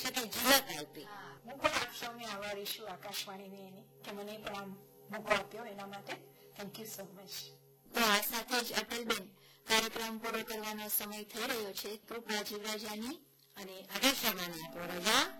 શકે ઝલક આપી. હું પણ આપ સૌને આભારીશું આકાશવાણીને એની કે મને પણ આમ મોકો આપ્યો એના માટે. Thank you so much. તો આ સાથે જ અટલબેન કાર્યક્રમ પૂરો કરવાનો સમય થઈ રહ્યો છે. કૃપા જીવરાજાની અને આકાશવાણી આપો રજા.